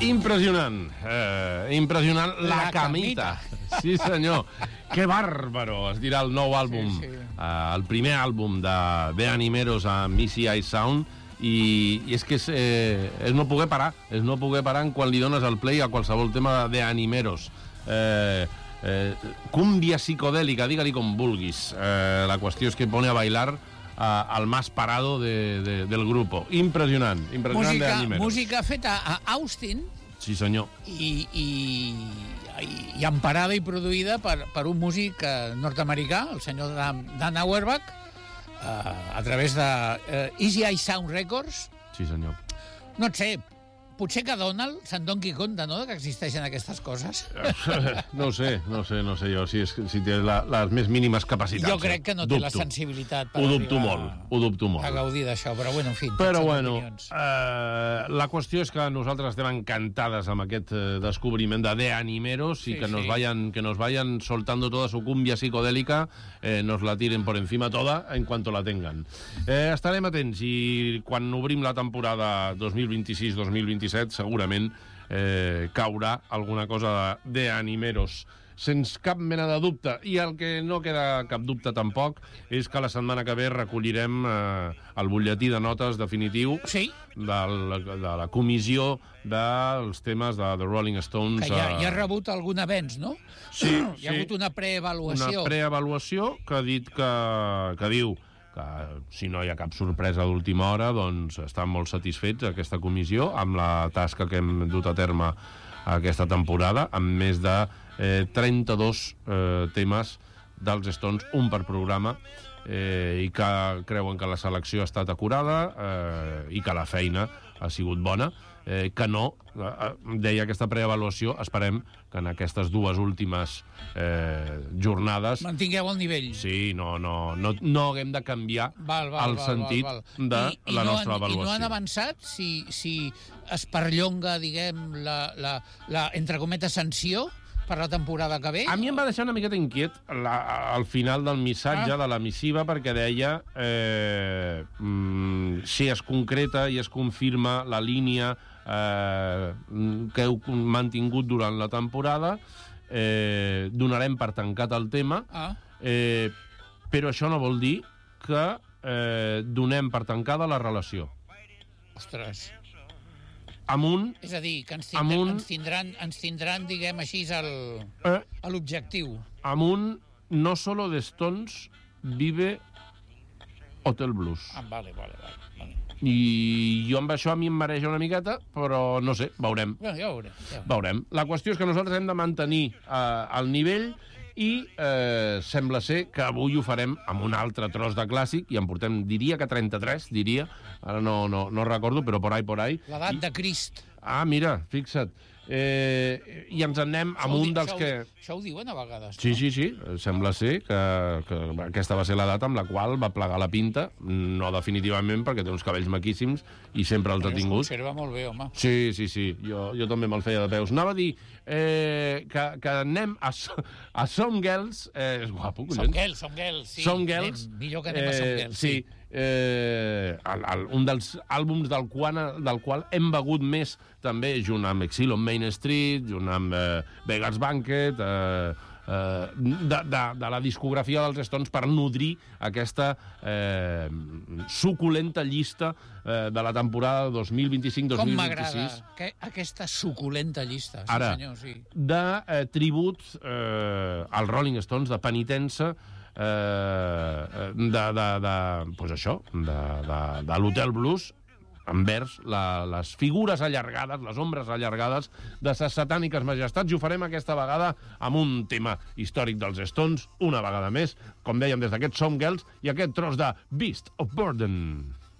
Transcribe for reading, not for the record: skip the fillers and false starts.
Impressionant. Impressionant la camita. Sí, senyor. Que bàrbaro, es dirà el nou àlbum. Sí. El primer àlbum de The Animeros amb ECI Sound. I és que és no poder parar. És no poder parar quan li dones el play a qualsevol tema de The Animeros. Cumbia psicodèlica, digue-li com vulguis. La qüestió és que pone a bailar al más parado del grupo. Impressionant. Impressionant de Animeros. Música feta a Austin. Sí, senyor. I emparada i produïda per un músic nord-americà, el senyor Dan Auerbach, a través de ECI Sound Records. Sí, senyor. No et sé, potser que Donald se'n doni compte, no?, que existeixen aquestes coses. No sé jo si té les més mínimes capacitats. Jo crec que no té la sensibilitat per ho dubto molt a gaudir d'això, però bueno, en fi. Però bueno, la qüestió és que nosaltres estem encantades amb aquest descobriment de The Animeros i que nos vayan soltando toda su cumbia psicodélica, nos la tiren por encima toda en cuanto la tengan. Estarem atents i quan obrim la temporada 2026-2027 segurament caurà alguna cosa de Animeros, sense cap mena de dubte. I el que no queda cap dubte tampoc és que la setmana que ve recollirem el butlletí de notes definitiu de la comissió dels temes de The Rolling Stones. Que ja ha rebut algun avenç, no? Sí. Hi ha hagut una preavaluació. Una preavaluació que ha dit que diu que si no hi ha cap sorpresa d'última hora, doncs estan molt satisfets aquesta comissió amb la tasca que hem dut a terme aquesta temporada, amb més de 32 temes dels Stones, un per programa, i que creuen que la selecció ha estat acurada i que la feina ha sigut bona, que no, deia aquesta preavaluació, esperem que en aquestes dues últimes jornades mantingueu el nivell. Sí, no haguem de canviar el sentit de la nostra avaluació. I no han avançat si es perllonga, diguem, la entre cometes, sanció per la temporada que ve? A mi em va deixar una miqueta inquiet al final del missatge de la missiva, perquè deia si es concreta i es confirma la línia que heu mantingut durant la temporada, donarem per tancat el tema, però això no vol dir que donem per tancada la relació. Ostres. És a dir, que ens tindran, diguem així, l'objectiu. Amb un no solo de Stones vive Hotel Blues. Vale. I jo amb això a mi em mareja una miqueta, però no sé, veurem. Ja veurem. La qüestió és que nosaltres hem de mantenir el nivell i sembla ser que avui ho farem amb un altre tros de clàssic, i en portem, diria que 33, ara no recordo, però por ahí. L'edat de Crist. Mira, fixa't. I ens en anem amb un dels que... Això ho diuen a vegades, no? Sí. Sembla ser que aquesta va ser la data amb la qual va plegar la pinta, no definitivament, perquè té uns cabells maquíssims i sempre els ha tingut. Es conserva molt bé, home. Sí. Jo també me'l feia de peus. Anava a dir que anem a Some Girls. És guapo, collons. Some Girls, sí. Some Girls. Millor que anem a Some Girls, sí. Un dels àlbums del qual hem begut més també, junt amb Exile on Main Street, junt amb Beggars Banquet, de la discografia dels Stones, per nodrir aquesta suculenta llista de la temporada 2025-2026. Com m'agrada aquesta suculenta llista. Ara, senyor, sí. De tribut als Rolling Stones, de penitença, de l'Hotel Blues, envers les figures allargades, les ombres allargades de ses satàniques majestats, i ho farem aquesta vegada amb un tema històric dels Stones, una vegada més, com dèiem, des d'aquest Some Girls i aquest tros de Beast of Burden.